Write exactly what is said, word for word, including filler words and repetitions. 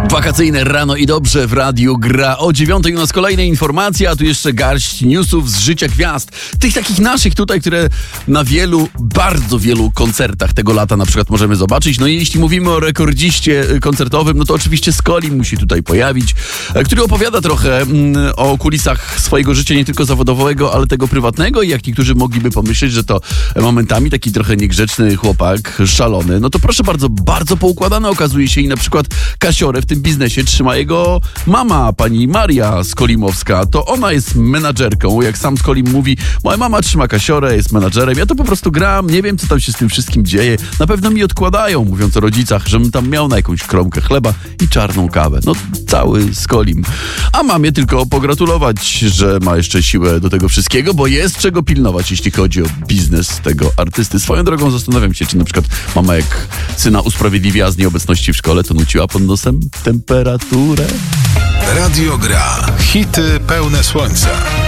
Wakacyjne rano i dobrze w radiu gra. O dziewiątej u nas kolejne informacje, a tu jeszcze garść newsów z życia gwiazd. Tych takich naszych tutaj, które na wielu, bardzo wielu koncertach tego lata na przykład możemy zobaczyć. No i jeśli mówimy o rekordziście koncertowym, no to oczywiście Skolim musi tutaj pojawić, który opowiada trochę mm, o kulisach swojego życia, nie tylko zawodowego, ale tego prywatnego. I jak niektórzy mogliby pomyśleć, że to momentami taki trochę niegrzeczny chłopak, szalony, no to proszę bardzo, bardzo poukładane okazuje się i na przykład kasiorę w tym biznesie trzyma jego mama, pani Maria Skolimowska. To ona jest menadżerką. Jak sam Skolim mówi, moja mama trzyma kasiorę, jest menadżerem. Ja to po prostu gram, nie wiem, co tam się z tym wszystkim dzieje. Na pewno mi odkładają, mówiąc o rodzicach, żebym tam miał na jakąś kromkę chleba i czarną kawę. No cały Skolim. A mamie tylko pogratulować, że ma jeszcze siłę do tego wszystkiego, bo jest czego pilnować, jeśli chodzi o biznes tego artysty. Swoją drogą zastanawiam się, czy na przykład mama jak syna usprawiedliwia z nieobecności w szkole, to nuciła pod nosem temperaturę. Radio Gra. Hity pełne słońca.